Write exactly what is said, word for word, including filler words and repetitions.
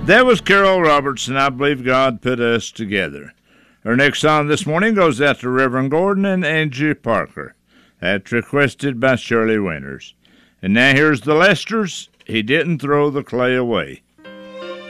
That was Carol Robertson, I Believe God Put Us Together. Our next song this morning goes out to Reverend Gordon and Angie Parker. That's requested by Shirley Winters. And now here's the Lesters, He Didn't Throw the Clay Away.